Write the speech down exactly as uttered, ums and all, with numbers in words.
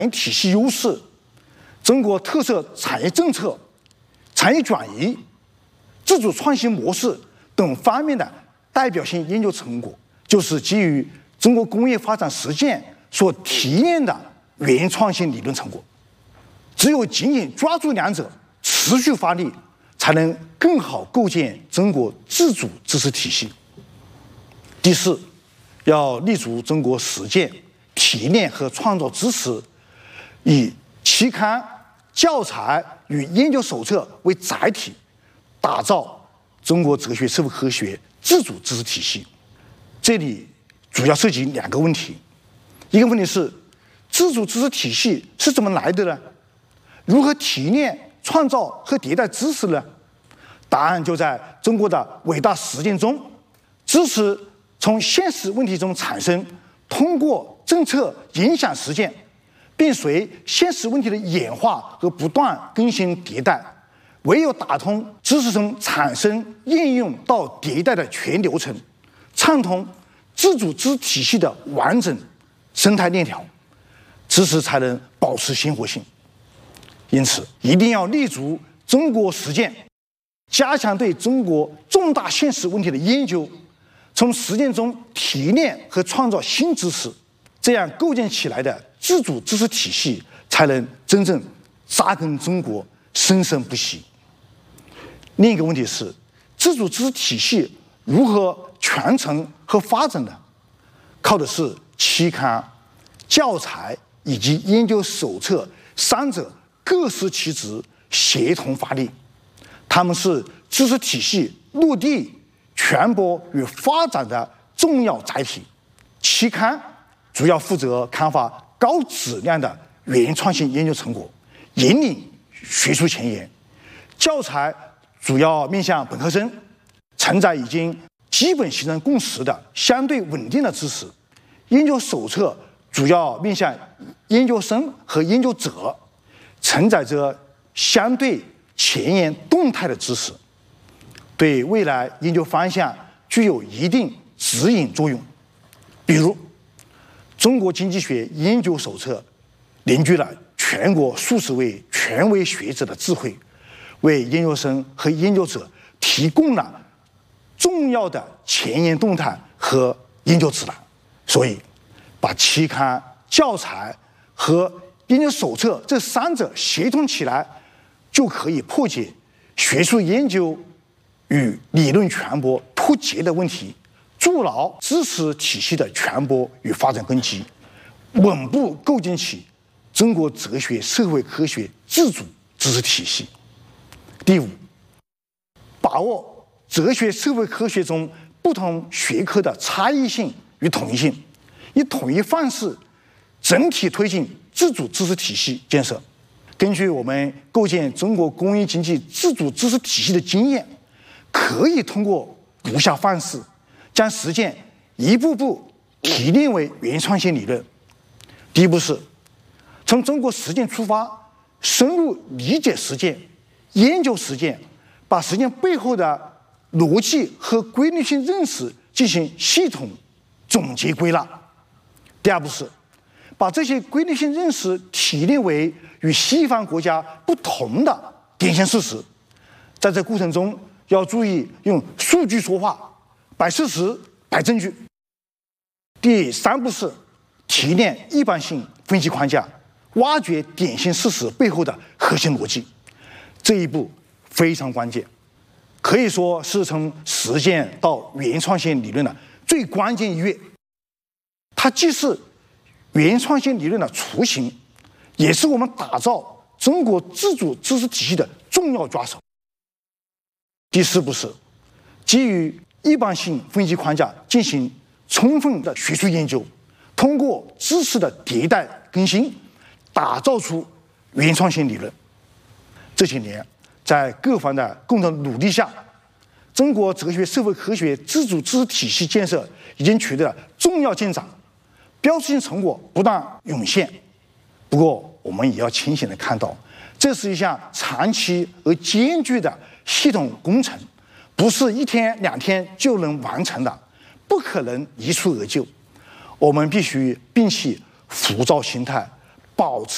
体系优势、中国特色产业政策、产业转移、自主创新模式等方面的代表性研究成果，就是基于中国工业发展实践所提炼的原创新理论成果。只有紧紧抓住两者，持续发力，才能更好构建中国自主知识体系。第四，要立足中国实践、提炼和创造知识，以期刊、教材与研究手册为载体，打造中国哲学社会科学自主知识体系。这里主要涉及两个问题，一个问题是自主知识体系是怎么来的呢？如何提炼、创造和迭代知识呢？答案就在中国的伟大实践中。知识从现实问题中产生，通过政策影响实践，并随现实问题的演化和不断更新迭代。唯有打通知识从产生、应用到迭代的全流程，畅通自主知识体系的完整生态链条，知识才能保持鲜活性。因此，一定要立足中国实践，加强对中国重大现实问题的研究，从实践中提炼和创造新知识，这样构建起来的自主知识体系才能真正扎根中国，生生不息。另一个问题是，自主知识体系如何传承和发展呢？靠的是期刊、教材以及研究手册三者各司其职，协同发力。它们是知识体系落地、传播与发展的重要载体。期刊主要负责刊发高质量的原创性研究成果，引领学术前沿；教材主要面向本科生，承载已经基本形成共识的相对稳定的知识；研究手册主要面向研究生和研究者，承载着相对前沿动态的知识，对未来研究方向具有一定指引作用。比如，《中国经济学研究手册》凝聚了全国数十位权威学者的智慧，为研究生和研究者提供了重要的前沿动态和研究指南。所以，把期刊、教材和研究手册这三者协同起来，就可以破解学术研究与理论传播脱节的问题，筑牢知识体系的传播与发展根基，稳步构建起中国哲学社会科学自主知识体系。第五，把握哲学社会科学中不同学科的差异性与统一性，以统一范式整体推进自主知识体系建设。根据我们构建中国工业经济自主知识体系的经验，可以通过如下范式，将实践一步步提炼为原创性理论。第一步是从中国实践出发，深入理解实践，研究实践，把实践背后的逻辑和规律性认识进行系统总结归纳。第二步是把这些规律性认识提炼为与西方国家不同的典型事实，在这过程中要注意用数据说话，摆事实，摆证据。第三步是提炼一般性分析框架，挖掘典型事实背后的核心逻辑。这一步非常关键，可以说是从实践到原创性理论的最关键一跃。它既是原创性理论的雏形，也是我们打造中国自主知识体系的重要抓手。第四步是基于一般性分析框架进行充分的学术研究，通过知识的迭代更新，打造出原创性理论。这些年，在各方的共同努力下，中国哲学社会科学自主知识体系建设已经取得了重要进展，标志性成果不断涌现。不过，我们也要清醒地看到，这是一项长期而艰巨的系统工程，不是一天两天就能完成的，不可能一蹴而就。我们必须摒弃浮躁心态，保持